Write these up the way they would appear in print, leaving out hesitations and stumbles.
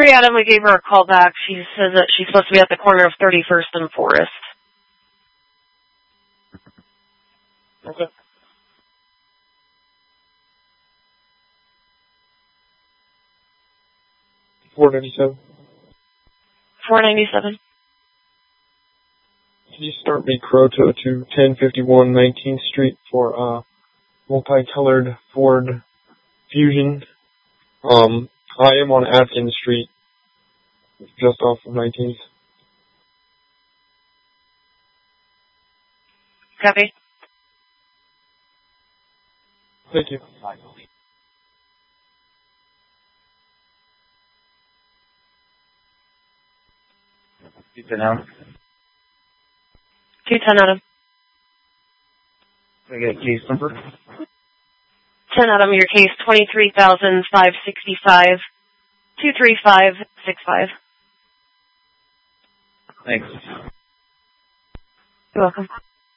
Adam, we gave her a call back. She says that she's supposed to be at the corner of 31st and Forest. Okay. $497. 497. Can you start me Croto to 1051 19th Street for multicolored Ford Fusion? I am on Atkins Street, just off of 19th. Copy. Thank you. 210 Adam. Can I get a case number? 10 Adam, your case 23,565 23565. Thanks. You're welcome.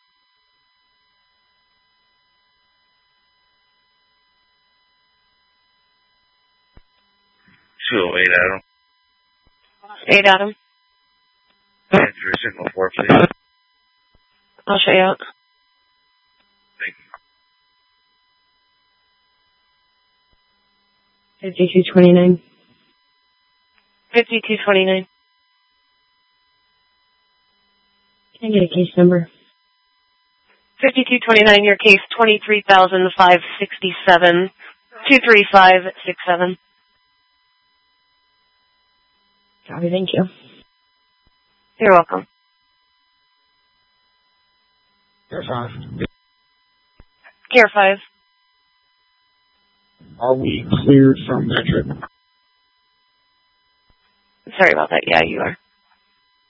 Adam. 8 Adam. Answer signal 4, please. I'll show you out. Thank you. 5229. 5229. Can I get a case number? 5229, your case 23,567 23567. Copy, thank you. You're welcome. Care 5. Care 5. Are we cleared from that trip? Sorry about that. Yeah, you are.